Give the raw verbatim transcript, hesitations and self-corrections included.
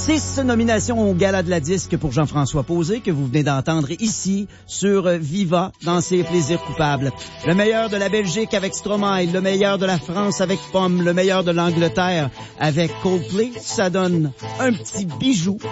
Six nominations au Gala de la disque pour Jean-François Posé, que vous venez d'entendre ici sur Viva dans ses plaisirs coupables. Le meilleur de la Belgique avec Stromae, le meilleur de la France avec Pomme, le meilleur de l'Angleterre avec Coldplay. Ça donne un petit bijou